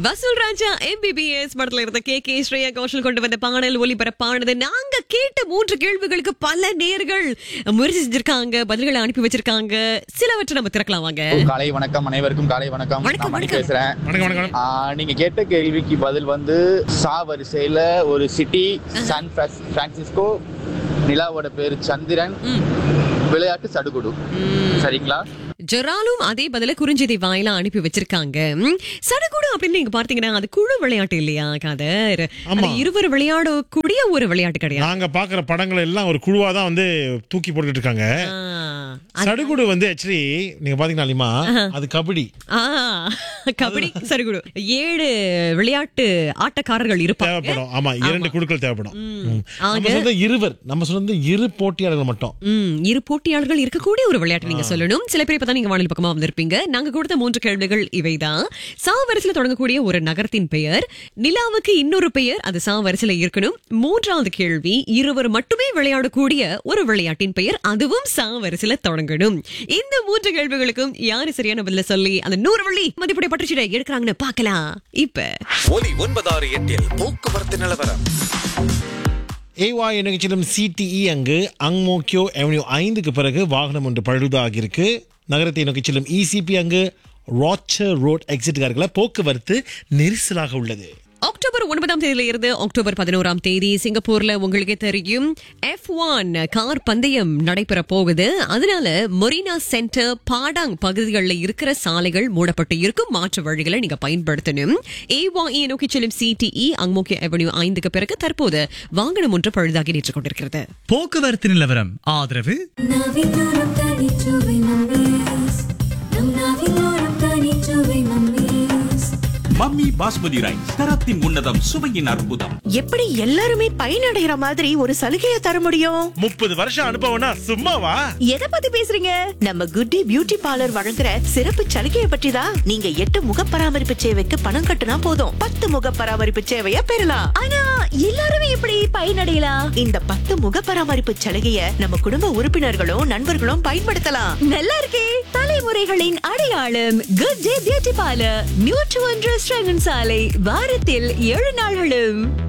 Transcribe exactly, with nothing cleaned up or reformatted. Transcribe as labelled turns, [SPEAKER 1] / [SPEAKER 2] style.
[SPEAKER 1] வசூல் ராஜா எம்பிபிஎஸ் படத்துல இருந்த கே கே ஸ்ரேயா கோஷல் கொண்டு வந்த பாடல் ஒலிபரப்பானது. நாங்க கேட்ட மூன்று கேள்விகளுக்கு பல நேர்கள் முயற்சி செஞ்சிருக்காங்க, பதில்களை அனுப்பி வச்சிருக்காங்க. சிலவற்றை நம்ம திறக்கலாம் வாங்க.
[SPEAKER 2] காலை வணக்கம் அனைவருக்கும். காலை வணக்கம்.
[SPEAKER 1] வணக்கம்,
[SPEAKER 2] நான் மணி
[SPEAKER 1] வணக்கம்.
[SPEAKER 2] பேசுறேன்.
[SPEAKER 3] வணக்கம் வணக்கம்.
[SPEAKER 2] ஆ, நீங்க கேட்ட கேள்விக்கு பதில் வந்து சா வரிசையில ஒரு சிட்டி சான் பிரான்ஸ்- பிரான்சிஸ்கோ, நிலாவோட பேரு சந்திரன்,
[SPEAKER 1] ம்.
[SPEAKER 2] விளையாட்டு சடுகுடு. சரிங்களா?
[SPEAKER 1] ஜெராலும் அதே பதில குறிஞ்சிதை வாயிலா அனுப்பி வச்சிருக்காங்க. ம், சடுகுடு அப்படின்னு நீங்க பார்த்தீங்கன்னா அது குழு விளையாட்டு இல்லையா காதர்?
[SPEAKER 3] ஆமா.
[SPEAKER 1] அது இருவர் விளையாடக்கூடிய ஒரு விளையாட்டு கிடையாது.
[SPEAKER 3] நாங்க பாக்குற படங்கள் எல்லாம் ஒரு குழுவா தான் வந்து தூக்கி போட்டுட்டு இருக்காங்க.
[SPEAKER 1] ஆ, அது-
[SPEAKER 3] சடுகுடு வந்து ஆக்சுவலி நீங்க பாத்தீங்கன்னா அலிமா, அது கபடி.
[SPEAKER 1] ஆ, கபடி சடுகுடு ஏழு விளையாட்டு ஆட்டக்காரர்கள் இருப்பாங்க.
[SPEAKER 3] தேவைப்படும். ஆமா, இரண்டு குழுக்கள் தேவைப்படும். ம்.
[SPEAKER 1] ஆக-
[SPEAKER 3] நம்ம சொல்றது இருவர், நம்ம சொல்றது இரு போட்டியாளர்கள் மட்டும்.
[SPEAKER 1] ம், இரு போட்டியாளர்கள் இருக்கக்கூடிய ஒரு விளையாட்டு நீங்க சொல்லணும். சில பேர் இப்பதான் நீங்க வானிலை பக்கமா வந்திருப்பீங்க. நாங்க கொடுத்த மூன்று கேள்விகள் இவைதான். சா வரிசையில தொடங்கக்கூடிய ஒரு நகரத்தின் பெயர், நிலாவுக்கு இன்னொரு பெயர், அது சா வரிசையில இருக்கணும். மூன்றாவது கேள்வி, இருவர் மட்டுமே விளையாடக்கூடிய ஒரு விளையாட்டின் பெயர், அதுவும் சா வரிசையில தொடங்கணும். இந்த மூன்று கேள்விகளுக்கும் யாரு சரியான பதில சொல்லி அந்த நூறு வள்ளி மதிப்புடைய பற்றுச்சீட்டை எடுக்கிறாங்கன்னு பார்க்கலாம். இப்ப
[SPEAKER 4] ஒலி ஒன்பதாறு எட்டில் போக்குவரத்து நிலவரம்.
[SPEAKER 3] ஏவாய் நிகழ்ச்சியிலும் சிடிஇ அங்கு அங்மோக்கியோ அவென்யூ ஐந்துக்கு பிறகு வாகனம் ஒன்று பழுதாகியிருக்கு. நகரத்தை நோக்கி செல்லும் இசிபி அங்கு ராச்சர் ரோட் எக்ஸிட் போக்குவரத்து நெரிசலாக உள்ளது.
[SPEAKER 1] அக்டோபர் ஒன்பதாம் தேதியில இருந்து அக்டோபர் பதினோராம் தேதி சிங்கப்பூர்ல உங்களுக்கே தெரியும் எஃப் ஒன் கார் பந்தயம் நடைபெற போகுது. அதனால மொரினா சென்டர், பாடாங் பகுதிகளில் இருக்கிற சாலைகள் மூடப்பட்டு இருக்கும். மாற்று வழிகளை நீங்க பயன்படுத்தணும். ஏவாஇ நோக்கி செல்லும் சிடிஇ அங்மோக்கிய அவென்யூ ஐந்துக்கு பிறகு தற்போது வாகனம் ஒன்று பழுதாகி நின்று கொண்டிருக்கிறது.
[SPEAKER 5] போக்குவரத்து நிலவரம் ஆதரவு
[SPEAKER 6] நாவிலோரம் தனிச்சுவை மம்மீஸ். நம் நாவிலோரம் தனிச்சுவை மம்மீஸ்.
[SPEAKER 7] மம்மி பாஸ்மதி ரைஸ், தரத்தின் உன்னதம், சுவையின் அற்புதம்.
[SPEAKER 8] எப்படி எல்லாருமே பயனடைகிற மாதிரி ஒரு சலுகையை தர முடியும்?
[SPEAKER 3] முப்பது வருஷம் அனுபவம்னா சும்மாவா?
[SPEAKER 8] எதை பத்தி பேசுறீங்க? நம்ம குட்டி பியூட்டி பார்லர் வழங்குற சிறப்பு சலுகையை பற்றி தான். நீங்க எட்டு முக பராமரிப்பு சேவைக்கு பணம் கட்டினா போதும், பத்து முக பராமரிப்பு சேவையை பெறலாம். ஆனா எல்லாருமே எப்படி பயனடையலாம்? இந்த பத்து முக பராமரிப்பு சலுகையை நம்ம குடும்ப உறுப்பினர்களும் நண்பர்களும் பயன்படுத்தலாம். நல்லா இருக்கே. தலைமுறைகளின் அடையாளம் good day beauty parlour, new to ஒன்று சாலை, வாரத்தில் ஏழு நாள்களும்.